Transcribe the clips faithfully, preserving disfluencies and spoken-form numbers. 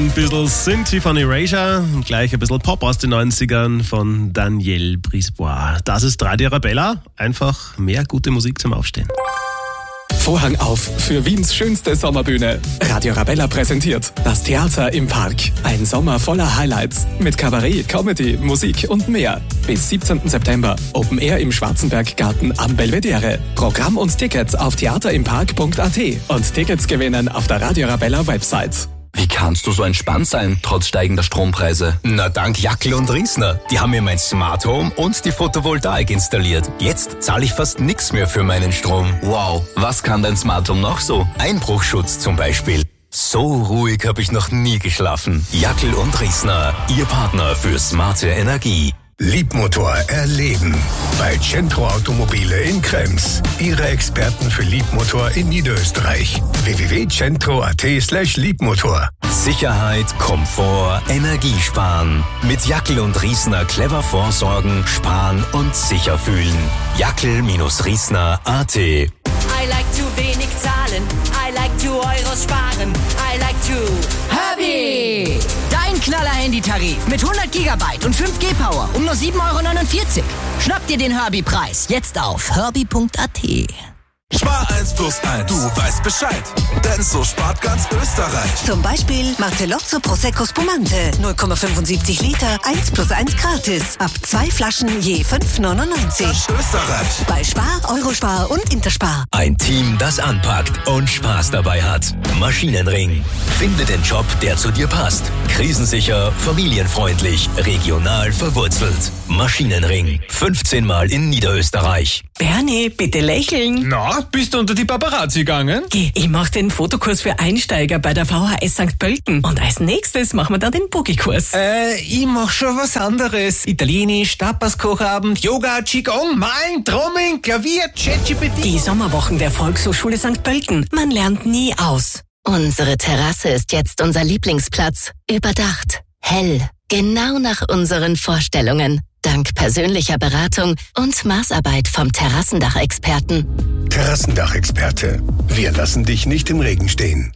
ein bisschen Synthie von Erasure und gleich ein bisschen Pop aus den neunzigern von Daniel Brisebois. Das ist Radio Arabella. Einfach mehr gute Musik zum Aufstehen. Vorhang auf für Wiens schönste Sommerbühne. Radio Arabella präsentiert das Theater im Park. Ein Sommer voller Highlights mit Kabarett, Comedy, Musik und mehr. Bis siebzehnten September Open Air im Schwarzenberggarten am Belvedere. Programm und Tickets auf theaterimpark punkt a t und Tickets gewinnen auf der Radio Arabella Website. Wie kannst du so entspannt sein, trotz steigender Strompreise? Na, dank Jackel und Riesner. Die haben mir mein Smart Home und die Photovoltaik installiert. Jetzt zahle ich fast nichts mehr für meinen Strom. Wow, was kann dein Smart Home noch so? Einbruchschutz zum Beispiel. So ruhig habe ich noch nie geschlafen. Jackel und Riesner, Ihr Partner für smarte Energie. Liebmotor erleben. Bei Centro Automobile in Krems. Ihre Experten für Liebmotor in Niederösterreich. w w w punkt centro punkt a t slash liebmotor. Sicherheit, Komfort, Energiesparen. Mit Jackel und Riesner clever vorsorgen, sparen und sicher fühlen. Jackel-Riesner punkt a t. I like to wenig zahlen. I like to Euros sparen. I like to Herbie! Dein Knaller-Handytarif mit hundert Gigabyte und fünf G Power um nur sieben Euro neunundvierzig. Schnapp dir den Herbie-Preis jetzt auf herbie punkt a t. Spar eins plus eins. Du weißt Bescheid. Denn so spart ganz Österreich. Zum Beispiel Martellozzo Prosecco Spumante. null Komma fünfundsiebzig Liter, eins plus eins gratis. Ab zwei Flaschen je fünf neunundneunzig. Österreich. Bei Spar, Eurospar und Interspar. Ein Team, das anpackt und Spaß dabei hat. Maschinenring. Finde den Job, der zu dir passt. Krisensicher, familienfreundlich, regional verwurzelt. Maschinenring. fünfzehn Mal in Niederösterreich. Bernie, bitte lächeln. Na, bist du unter die Paparazzi gegangen? Geh, ich mach den Fotokurs für Einsteiger bei der V H S Sankt Pölten. Und als nächstes machen wir dann den Boogie-Kurs. Äh, ich mach schon was anderes. Italienisch, Tapaskochabend, Yoga, Qigong, Malen, Trommeln, Klavier, ChatGPT. Die Sommerwochen der Volkshochschule Sankt Pölten. Man lernt nie aus. Unsere Terrasse ist jetzt unser Lieblingsplatz. Überdacht, hell, genau nach unseren Vorstellungen. Dank persönlicher Beratung und Maßarbeit vom Terrassendachexperten. Terrassendachexperte. Wir lassen dich nicht im Regen stehen.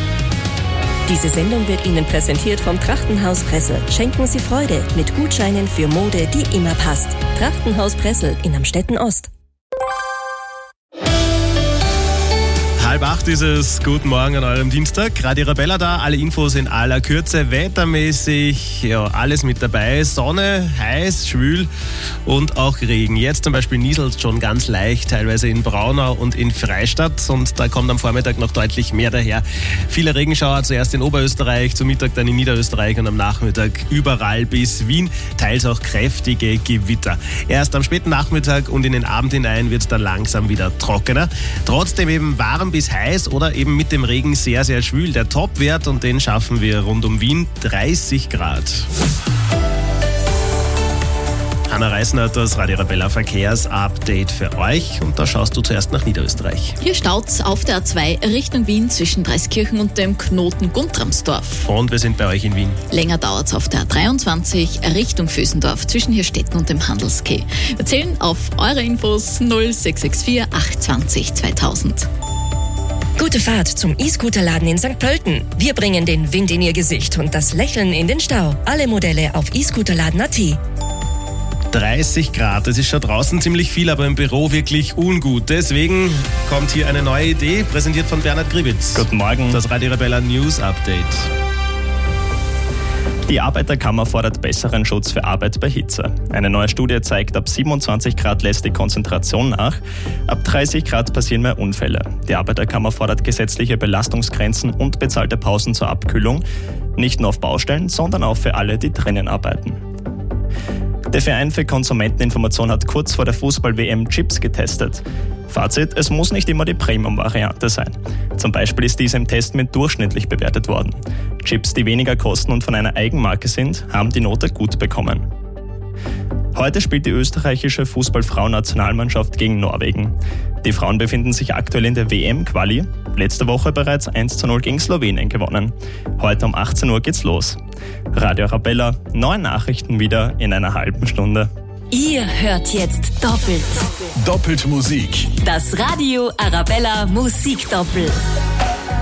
Diese Sendung wird Ihnen präsentiert vom Trachtenhaus Pressel. Schenken Sie Freude mit Gutscheinen für Mode, die immer passt. Trachtenhaus Pressel in Amstetten Ost. Halb acht ist es. Guten Morgen an eurem Dienstag. Radio Arabella da. Alle Infos in aller Kürze. Wettermäßig, ja, alles mit dabei. Sonne, heiß, schwül und auch Regen. Jetzt zum Beispiel nieselt schon ganz leicht, teilweise in Braunau und in Freistadt. Und da kommt am Vormittag noch deutlich mehr daher. Viele Regenschauer, zuerst in Oberösterreich, zum Mittag dann in Niederösterreich und am Nachmittag überall bis Wien. Teils auch kräftige Gewitter. Erst am späten Nachmittag und in den Abend hinein wird es dann langsam wieder trockener. Trotzdem eben warm bis heiß oder eben mit dem Regen sehr, sehr schwül. Der Topwert, und den schaffen wir rund um Wien, dreißig Grad. Hanna Reisner hat das Radio Arabella Verkehrsupdate für euch und da schaust du zuerst nach Niederösterreich. Hier staut's auf der A zwei Richtung Wien zwischen Dreiskirchen und dem Knoten Guntramsdorf. Und wir sind bei euch in Wien. Länger dauert's auf der A dreiundzwanzig Richtung Vösendorf zwischen Hirstetten und dem Handelskeh. Wir zählen auf eure Infos null sechs sechs vier acht zwanzig zweitausend. Gute Fahrt zum E-Scooter-Laden in Sankt Pölten. Wir bringen den Wind in Ihr Gesicht und das Lächeln in den Stau. Alle Modelle auf e scooterladen punkt a t. dreißig Grad, das ist schon draußen ziemlich viel, aber im Büro wirklich ungut. Deswegen kommt hier eine neue Idee, präsentiert von Bernhard Gribitz. Guten Morgen. Das Radio Arabella News Update. Die Arbeiterkammer fordert besseren Schutz für Arbeit bei Hitze. Eine neue Studie zeigt, ab siebenundzwanzig Grad lässt die Konzentration nach, ab dreißig Grad passieren mehr Unfälle. Die Arbeiterkammer fordert gesetzliche Belastungsgrenzen und bezahlte Pausen zur Abkühlung, nicht nur auf Baustellen, sondern auch für alle, die drinnen arbeiten. Der Verein für Konsumenteninformation hat kurz vor der Fußball-W M Chips getestet. Fazit, es muss nicht immer die Premium-Variante sein. Zum Beispiel ist diese im Test mit durchschnittlich bewertet worden. Chips, die weniger kosten und von einer Eigenmarke sind, haben die Note gut bekommen. Heute spielt die österreichische Fußballfrauennationalmannschaft gegen Norwegen. Die Frauen befinden sich aktuell in der W M-Quali. Letzte Woche bereits eins zu null gegen Slowenien gewonnen. Heute um achtzehn Uhr geht's los. Radio Arabella, neue Nachrichten wieder in einer halben Stunde. Ihr hört jetzt doppelt. Doppelt Musik. Das Radio Arabella Musikdoppel.